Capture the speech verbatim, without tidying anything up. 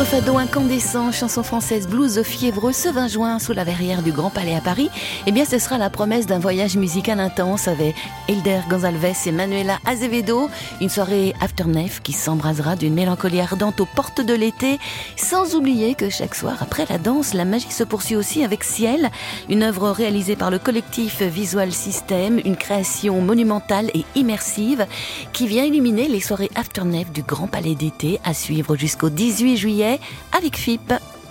Notre fado incandescent, chanson française blues fiévreux, ce vingt juin, sous la verrière du Grand Palais à Paris, eh bien ce sera la promesse d'un voyage musical intense avec Hilder Gonzalez et Manuela Azevedo, une soirée afterneuf qui s'embrasera d'une mélancolie ardente aux portes de l'été, sans oublier que chaque soir, après la danse, la magie se poursuit aussi avec Ciel, une œuvre réalisée par le collectif Visual System, une création monumentale et immersive qui vient illuminer les soirées afterneuf du Grand Palais d'été à suivre jusqu'au dix-huit juillet avec F I P.